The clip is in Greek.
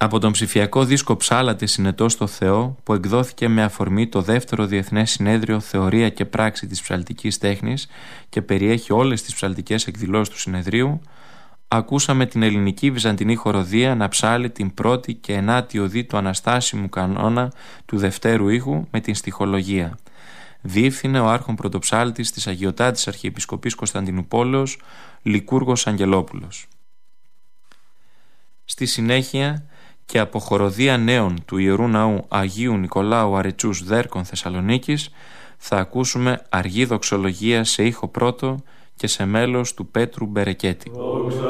Από τον ψηφιακό δίσκο «Ψάλατε συνετό στο Θεό», που εκδόθηκε με αφορμή το δεύτερο Διεθνές Συνέδριο Θεωρία και Πράξη της Ψαλτικής Τέχνης και περιέχει όλες τις ψαλτικές εκδηλώσεις του συνεδρίου, ακούσαμε την ελληνική βυζαντινή χοροδία να ψάλει την πρώτη και ενάτη οδή του αναστάσιμου κανόνα του δευτέρου ήχου με την στιχολογία. Διεύθυνε ο άρχον πρωτοψάλτης της Αγιωτάτης Αρχιεπισκοπής Κωνσταντινουπόλεως, Λικούργος Αγγελόπουλος. Στη συνέχεια, και από χοροδία νέων του Ιερού Ναού Αγίου Νικολάου Αρετσούς Δέρκων Θεσσαλονίκης, θα ακούσουμε αργή δοξολογία σε ήχο πρώτο και σε μέλος του Πέτρου Μπερεκέτη.